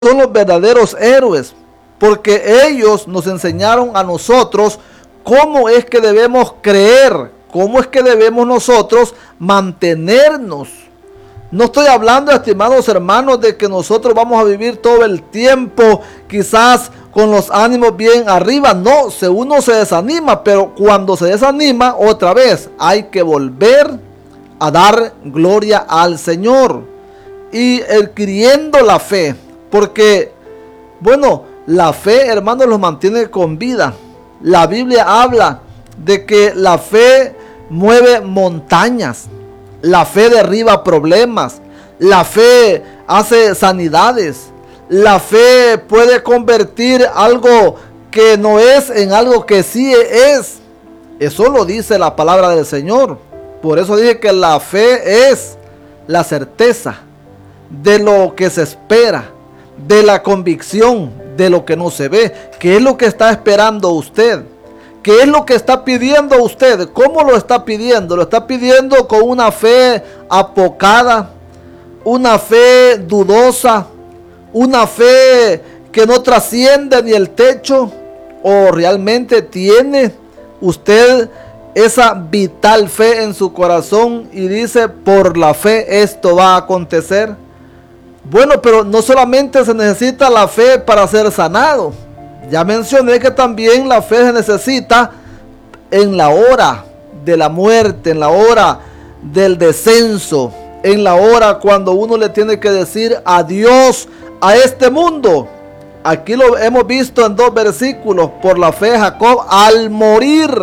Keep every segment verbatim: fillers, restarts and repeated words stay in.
son los verdaderos héroes, porque ellos nos enseñaron a nosotros cómo es que debemos creer, cómo es que debemos nosotros mantenernos. No estoy hablando, estimados hermanos, de que nosotros vamos a vivir todo el tiempo quizás con los ánimos bien arriba. No, si uno se desanima, pero cuando se desanima, otra vez hay que volver a dar gloria al Señor y adquiriendo la fe. Porque, bueno, la fe, hermanos, los mantiene con vida. La Biblia habla de que la fe mueve montañas. La fe derriba problemas. La fe hace sanidades. La fe puede convertir algo que no es en algo que sí es. Eso lo dice la palabra del Señor. Por eso dije que la fe es la certeza de lo que se espera, de la convicción de lo que no se ve. ¿Qué es lo que está esperando usted? ¿Qué es lo que está pidiendo usted? ¿Cómo lo está pidiendo? ¿Lo está pidiendo con una fe apocada? ¿Una fe dudosa? ¿Una fe que no trasciende ni el techo? ¿O realmente tiene usted esa vital fe en su corazón y dice, por la fe esto va a acontecer? Bueno, pero no solamente se necesita la fe para ser sanado. Ya mencioné que también la fe se necesita en la hora de la muerte, en la hora del descenso, en la hora cuando uno le tiene que decir adiós a este mundo. Aquí lo hemos visto en dos versículos. Por la fe Jacob al morir,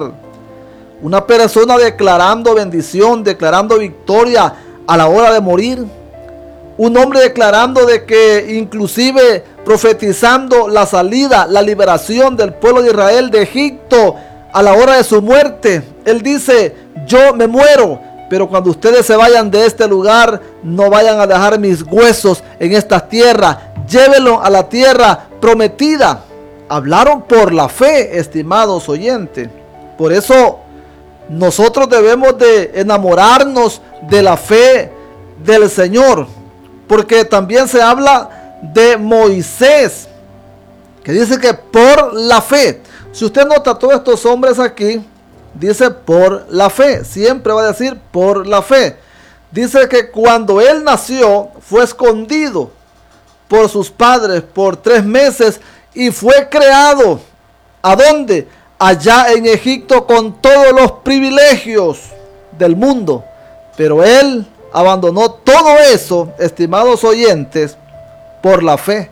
una persona declarando bendición, declarando victoria a la hora de morir. Un hombre declarando de que inclusive profetizando la salida, la liberación del pueblo de Israel de Egipto a la hora de su muerte. Él dice, yo me muero, pero cuando ustedes se vayan de este lugar, no vayan a dejar mis huesos en esta tierra. Llévenlo a la tierra prometida. Hablaron por la fe, estimados oyentes. Por eso nosotros debemos de enamorarnos de la fe del Señor. Porque también se habla de Moisés, que dice que por la fe. Si usted nota, todos estos hombres aquí, dice por la fe. Siempre va a decir por la fe. Dice que cuando él nació, fue escondido por sus padres por tres meses y fue creado. ¿A dónde? Allá en Egipto con todos los privilegios del mundo. Pero él abandonó todo eso, estimados oyentes, por la fe.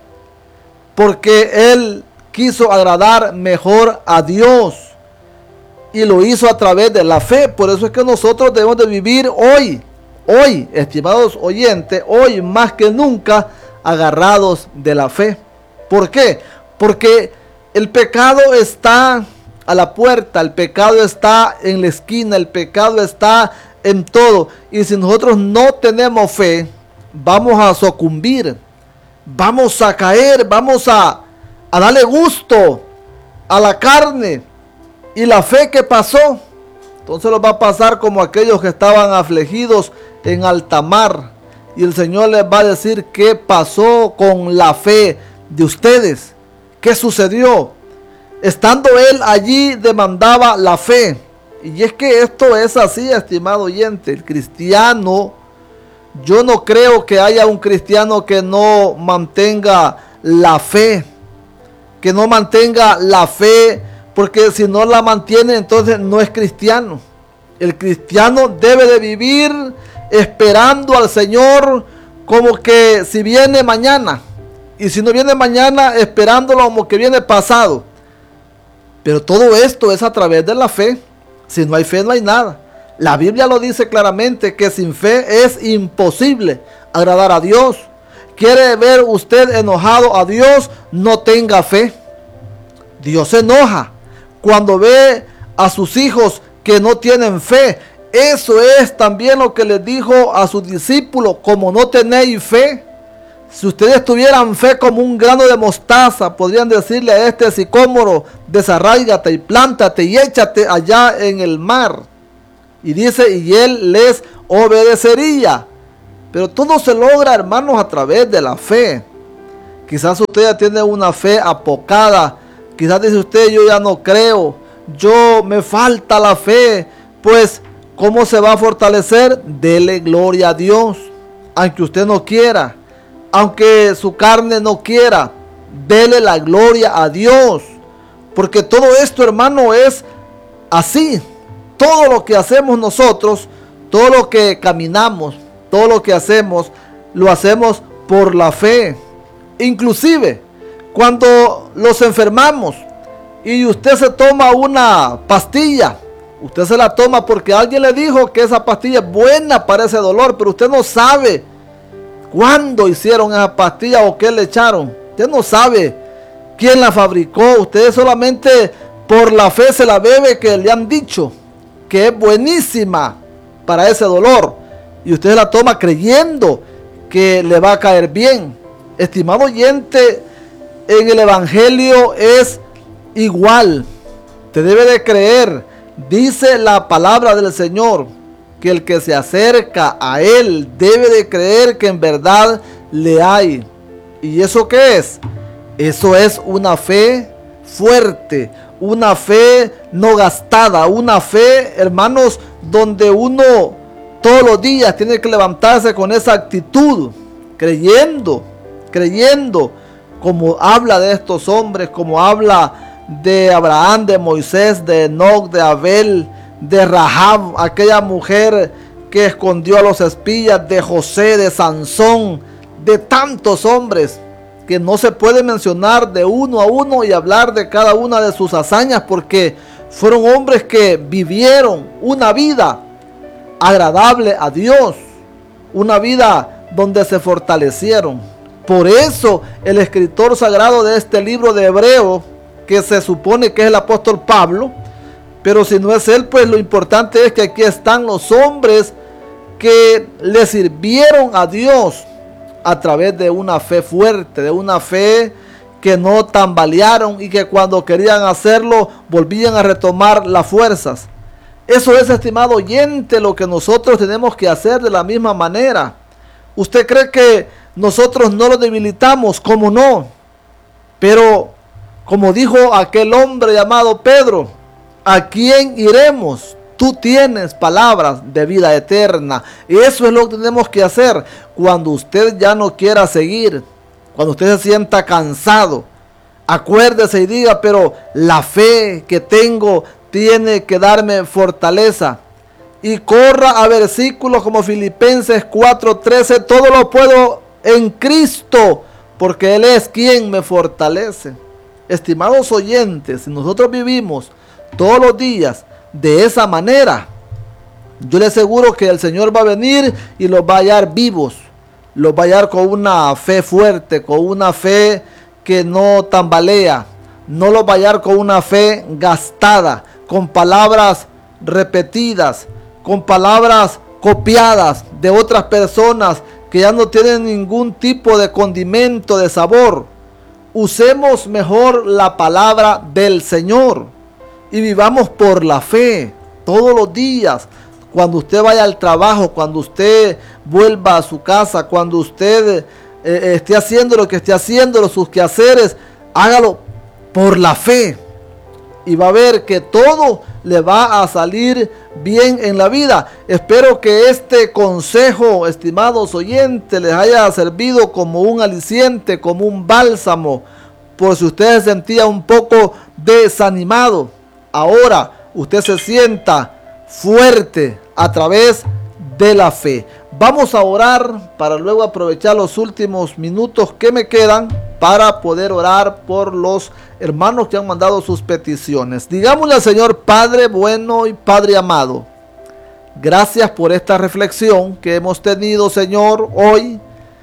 Porque él quiso agradar mejor a Dios. Y lo hizo a través de la fe. Por eso es que nosotros debemos de vivir hoy. Hoy, estimados oyentes, hoy más que nunca agarrados de la fe. ¿Por qué? Porque el pecado está a la puerta. El pecado está en la esquina. El pecado está en todo. Y si nosotros no tenemos fe, vamos a sucumbir, vamos a caer, vamos a, a darle gusto a la carne. Y la fe que pasó, entonces nos va a pasar como aquellos que estaban afligidos en alta mar. Y el Señor les va a decir qué pasó con la fe de ustedes, qué sucedió. Estando él allí, demandaba la fe. Y es que esto es así, estimado oyente. El cristiano, yo no creo que haya un cristiano que no mantenga la fe. Que no mantenga la fe, porque si no la mantiene, entonces no es cristiano. El cristiano debe de vivir esperando al Señor como que si viene mañana. Y si no viene mañana, esperándolo como que viene pasado. Pero todo esto es a través de la fe. Si no hay fe, no hay nada. La Biblia lo dice claramente que sin fe es imposible agradar a Dios. ¿Quiere ver usted enojado a Dios? No tenga fe. Dios se enoja cuando ve a sus hijos que no tienen fe. Eso es también lo que les dijo a sus discípulos: como no tenéis fe. Si ustedes tuvieran fe como un grano de mostaza, podrían decirle a este sicómoro: desarráigate y plántate y échate allá en el mar. Y dice, y él les obedecería. Pero todo se logra, hermanos, a través de la fe. Quizás usted ya tiene una fe apocada. Quizás dice usted, yo ya no creo, yo me falta la fe. Pues, ¿cómo se va a fortalecer? Dele gloria a Dios. Aunque usted no quiera, aunque su carne no quiera, dele la gloria a Dios. Porque todo esto, hermano, es así. Todo lo que hacemos nosotros, todo lo que caminamos, todo lo que hacemos, lo hacemos por la fe. Inclusive, cuando los enfermamos y usted se toma una pastilla, usted se la toma porque alguien le dijo que esa pastilla es buena para ese dolor, pero usted no sabe cuándo hicieron esa pastilla o qué le echaron. Usted no sabe quién la fabricó. Usted solamente por la fe se la bebe, que le han dicho que es buenísima para ese dolor, y usted la toma creyendo que le va a caer bien. Estimado oyente, en el Evangelio es igual. Te debe de creer. Dice la palabra del Señor que el que se acerca a Él debe de creer que en verdad le hay. ¿Y eso qué es? Eso es una fe fuerte, una fe no gastada, una fe, hermanos, donde uno todos los días tiene que levantarse con esa actitud, creyendo, creyendo, como habla de estos hombres, como habla de Abraham, de Moisés, de Enoc, de Abel, de Rahab, aquella mujer que escondió a los espías, de José, de Sansón, de tantos hombres que no se puede mencionar de uno a uno y hablar de cada una de sus hazañas, porque fueron hombres que vivieron una vida agradable a Dios, una vida donde se fortalecieron. Por eso el escritor sagrado de este libro de Hebreos, que se supone que es el apóstol Pablo, pero si no es él, pues lo importante es que aquí están los hombres que le sirvieron a Dios a través de una fe fuerte, de una fe que no tambalearon y que cuando querían hacerlo volvían a retomar las fuerzas. Eso es, estimado oyente, lo que nosotros tenemos que hacer de la misma manera. ¿Usted cree que nosotros no lo debilitamos? ¿Cómo no? Pero como dijo aquel hombre llamado Pedro, ¿a quién iremos? Tú tienes palabras de vida eterna. Y eso es lo que tenemos que hacer cuando usted ya no quiera seguir, cuando usted se sienta cansado. Acuérdese y diga, pero la fe que tengo tiene que darme fortaleza. Y corra a versículos como Filipenses cuatro trece, todo lo puedo en Cristo, porque Él es quien me fortalece. Estimados oyentes, si nosotros vivimos todos los días de esa manera, yo le aseguro que el Señor va a venir y los va a hallar vivos, los va a hallar con una fe fuerte, con una fe que no tambalea, no los va a hallar con una fe gastada, con palabras repetidas, con palabras copiadas de otras personas que ya no tienen ningún tipo de condimento, de sabor. Usemos mejor la palabra del Señor y vivamos por la fe todos los días. Cuando usted vaya al trabajo, cuando usted vuelva a su casa, cuando usted eh, esté haciendo lo que esté haciendo, sus quehaceres, hágalo por la fe. Y va a ver que todo le va a salir bien en la vida. Espero que este consejo, estimados oyentes, les haya servido como un aliciente, como un bálsamo, por si usted se sentía un poco desanimado. Ahora usted se sienta fuerte a través de la fe. Vamos a orar para luego aprovechar los últimos minutos que me quedan para poder orar por los hermanos que han mandado sus peticiones. Digámosle al Señor: Padre bueno y Padre amado, gracias por esta reflexión que hemos tenido, Señor, hoy,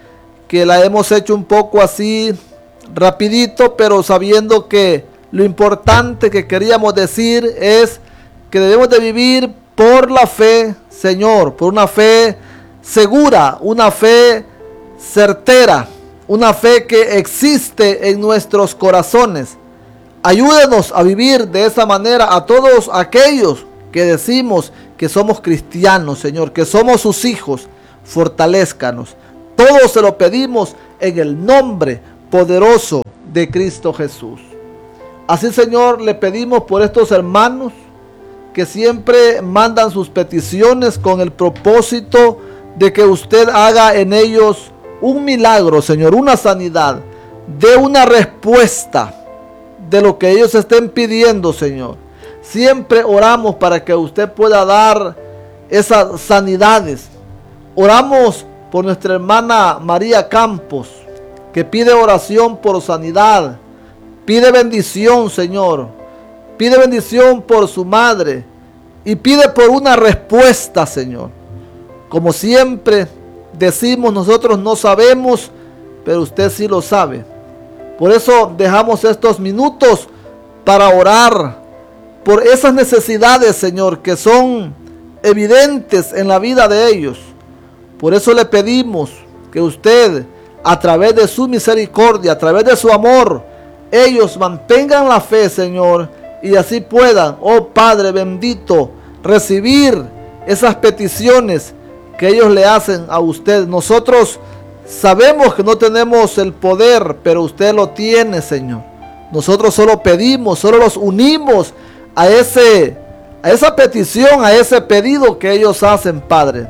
que la hemos hecho un poco así rapidito, pero sabiendo que lo importante que queríamos decir es que debemos de vivir por la fe, Señor, por una fe segura, una fe certera, una fe que existe en nuestros corazones. Ayúdenos a vivir de esa manera a todos aquellos que decimos que somos cristianos, Señor, que somos sus hijos. Fortalézcanos. Todo se lo pedimos en el nombre poderoso de Cristo Jesús. Así, Señor, le pedimos por estos hermanos que siempre mandan sus peticiones con el propósito de que usted haga en ellos un milagro, Señor, una sanidad, dé una respuesta de lo que ellos estén pidiendo, Señor. Siempre oramos para que usted pueda dar esas sanidades. Oramos por nuestra hermana María Campos, que pide oración por sanidad, pide bendición, Señor, pide bendición por su madre y pide por una respuesta, Señor. Como siempre decimos, nosotros no sabemos, pero usted sí lo sabe. Por eso dejamos estos minutos para orar por esas necesidades, Señor, que son evidentes en la vida de ellos. Por eso le pedimos que usted, a través de su misericordia, a través de su amor, ellos mantengan la fe, Señor, y así puedan, oh Padre bendito, recibir esas peticiones que ellos le hacen a usted. Nosotros sabemos que no tenemos el poder, pero usted lo tiene, Señor. Nosotros solo pedimos, solo los unimos a ese, a esa petición, a ese pedido que ellos hacen, Padre.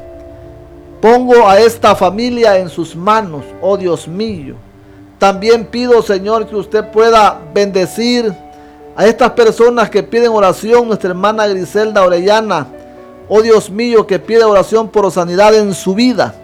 Pongo a esta familia en sus manos, oh Dios mío. También pido, Señor, que usted pueda bendecir a estas personas que piden oración. Nuestra hermana Griselda Orellana, oh Dios mío, que pide oración por sanidad en su vida.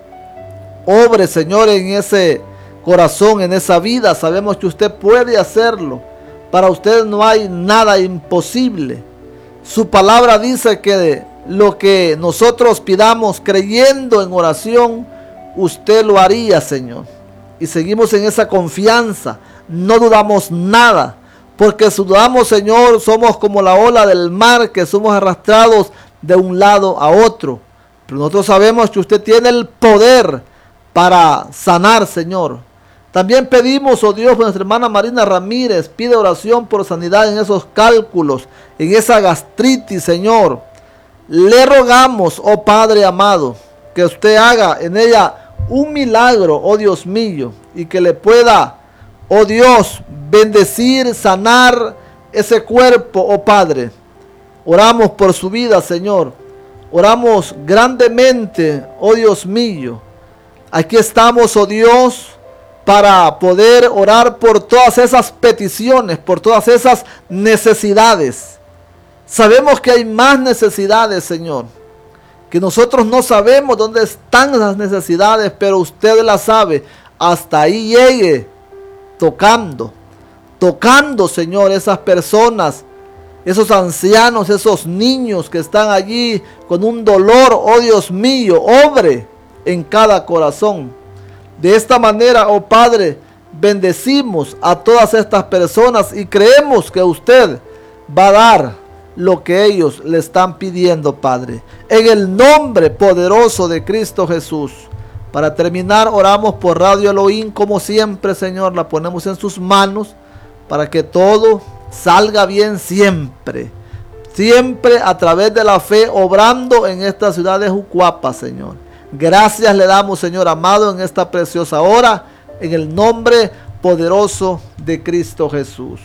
Obre, Señor, en ese corazón, en esa vida. Sabemos que usted puede hacerlo. Para usted no hay nada imposible. Su palabra dice que lo que nosotros pidamos creyendo en oración, usted lo haría, Señor. Y seguimos en esa confianza. No dudamos nada. Porque si dudamos, Señor, somos como la ola del mar, que somos arrastrados de un lado a otro. Pero nosotros sabemos que usted tiene el poder para sanar, Señor. También pedimos, oh Dios, nuestra hermana Marina Ramírez pide oración por sanidad en esos cálculos, en esa gastritis, Señor. Le rogamos, oh Padre amado, que usted haga en ella un milagro, oh Dios mío, y que le pueda, oh Dios, bendecir, sanar ese cuerpo, oh Padre. Oramos por su vida, Señor. Oramos grandemente, oh Dios mío. Aquí estamos, oh Dios, para poder orar por todas esas peticiones, por todas esas necesidades. Sabemos que hay más necesidades, Señor, que nosotros no sabemos dónde están esas necesidades, pero usted las sabe. Hasta ahí llegue, tocando, tocando, Señor, esas personas, esos ancianos, esos niños que están allí con un dolor, oh Dios mío, obre en cada corazón. De esta manera, oh Padre, bendecimos a todas estas personas y creemos que usted va a dar lo que ellos le están pidiendo, Padre. En el nombre poderoso de Cristo Jesús. Para terminar, oramos por Radio Elohim, como siempre, Señor, la ponemos en sus manos para que todo salga bien siempre. Siempre a través de la fe, obrando en esta ciudad de Jucuapa, Señor. Gracias le damos, Señor amado, en esta preciosa hora, en el nombre poderoso de Cristo Jesús.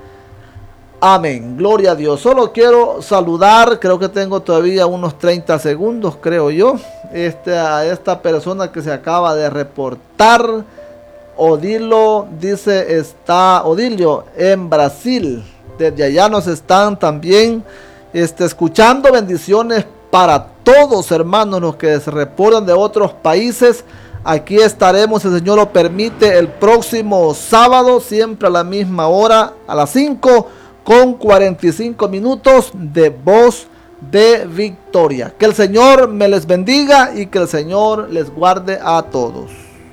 Amén. Gloria a Dios. Solo quiero saludar, creo que tengo todavía unos treinta segundos, creo yo, este, a esta persona que se acaba de reportar. Odilo dice, está Odilio en Brasil. Desde allá nos están también este, escuchando. Bendiciones para todos, hermanos, los que se reportan de otros países. Aquí estaremos, si el Señor lo permite, el próximo sábado, siempre a la misma hora, a las cinco con cuarenta y cinco minutos de Voz de Victoria. Que el Señor me les bendiga y que el Señor les guarde a todos.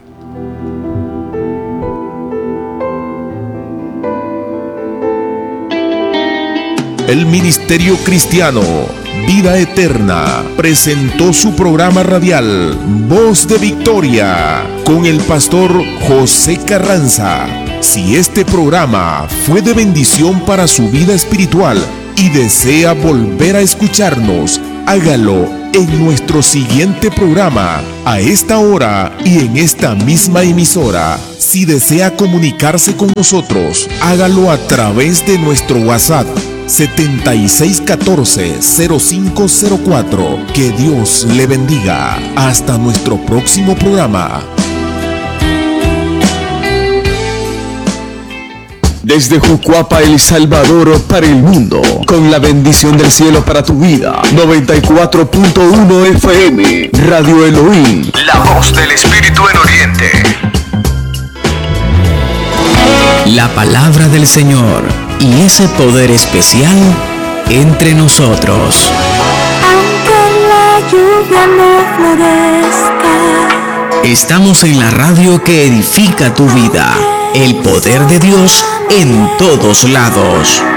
El Ministerio Cristiano Vida Eterna presentó su programa radial Voz de Victoria con el pastor José Carranza. Si este programa fue de bendición para su vida espiritual y desea volver a escucharnos, hágalo en nuestro siguiente programa, a esta hora y en esta misma emisora. Si desea comunicarse con nosotros, hágalo a través de nuestro WhatsApp setenta y seis catorce cero cinco cero cuatro. Que Dios le bendiga. Hasta nuestro próximo programa. Desde Jucuapa, El Salvador, para el mundo, con la bendición del cielo para tu vida. noventa y cuatro punto uno F M, Radio Elohim, la voz del Espíritu en Oriente. La palabra del Señor y ese poder especial entre nosotros. Aunque la lluvia no florezca, estamos en la radio que edifica tu vida. El poder de Dios en todos lados.